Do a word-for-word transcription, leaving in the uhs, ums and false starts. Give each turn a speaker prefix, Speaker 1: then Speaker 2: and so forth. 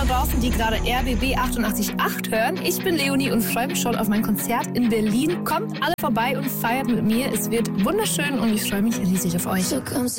Speaker 1: da draußen, die gerade R B B achtundachtzig Komma acht hören. Ich bin Leonie und freue mich schon auf mein Konzert in Berlin. Kommt alle vorbei und feiert mit mir. Es wird wunderschön und ich freue mich riesig auf euch.